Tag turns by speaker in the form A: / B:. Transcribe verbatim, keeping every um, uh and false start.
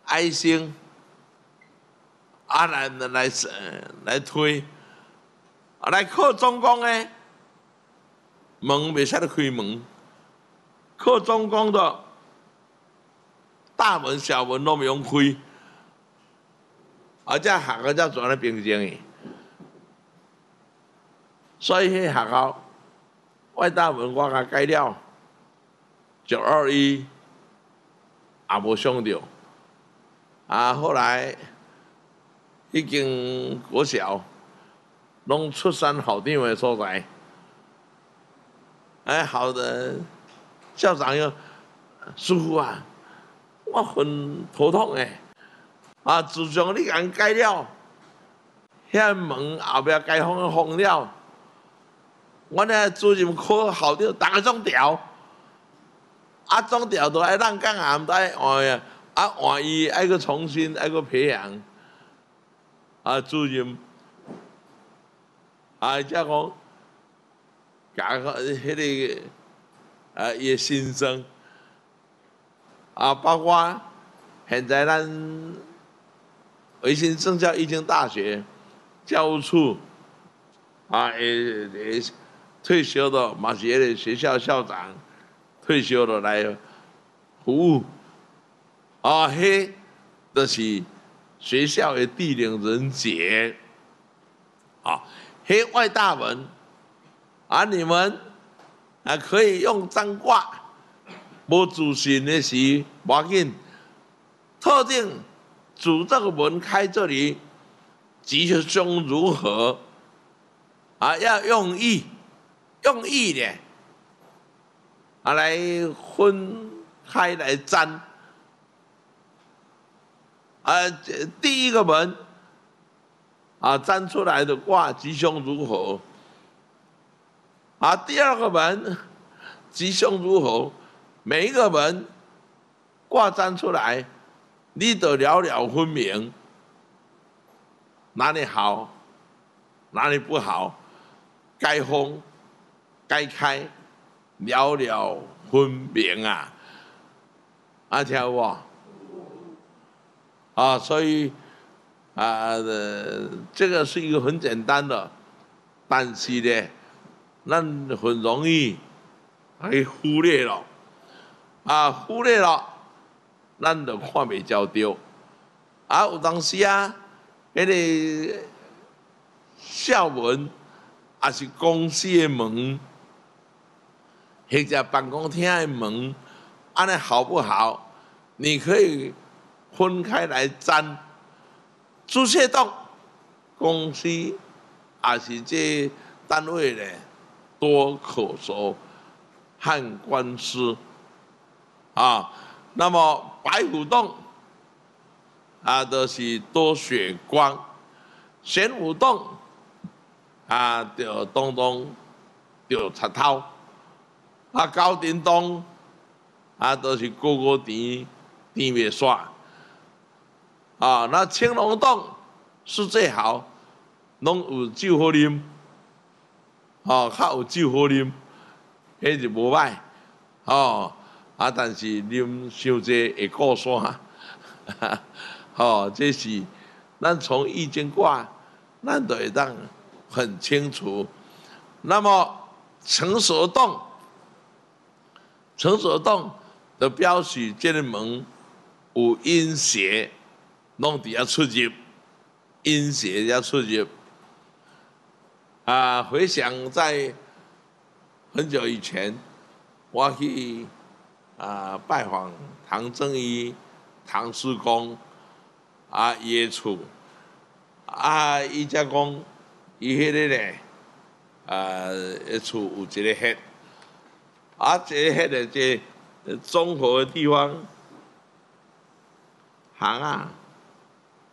A: 爱心啊来来来推，啊来考总工的门袂使得开门，考总工的大门小门都袂用开，啊这学校才全咧平静的。所以迄学校外大门我甲改了，九二一也无上着，啊后来已经国小拢出山校长的所在，哎好的校长又师傅啊，我很头痛诶，啊自从你甲改了，遐门后壁改封封了。我呢主任科校长，大家总调，啊总调都爱咱讲啊，毋知换啊，啊换伊爱个重新爱个培养，啊主任，啊则讲，甲个迄个啊伊个新生，啊包括现在咱维新政教义经大学教务处，啊诶诶。退休的嘛是迄个学校校长，退休的来服务，啊，迄就是学校的地灵人杰，啊，迄外大门，啊，你们啊可以用占卦，无自信的时无要紧，特定主这个门开这里，吉凶如何，啊，要用意。用意呢，啊来分开来占，啊第一个门啊占出来的卦吉凶如何，啊第二个门吉凶如何，每一个门卦占出来，你得了了分明，哪里好，哪里不好，该封。该开了了分明啊，啊听有无？啊，所以啊、呃，这个是一个很简单的，但是呢，咱很容易去忽略了，啊，忽略了，咱就看袂焦着。啊，有当时啊，迄、那个校门也是公司的门。或者办公厅的门，安尼好不好？你可以分开来占。注册洞公司也是这单位呢，多口舌和官司啊。那么白虎洞啊，都、就是多血光；玄武洞啊，就东东就贼头。啊，高顶洞啊，都是个个甜甜袂煞啊。那青龙洞是最好，拢有酒好啉，哦，较有酒好啉，迄就无歹哦。啊，但是啉伤济会过山，哦，这是咱从易经卦，咱都会当很清楚。那么成蛇洞。成蛇洞的表示，这个门有阴邪，拢伫遐出入，阴邪遐出入。啊，回想在很久以前，我去啊拜访唐正一唐师公啊伊的厝，啊伊才讲，伊迄个咧，啊，迄厝有一个穴。啊，这迄个这综合的地方，行啊，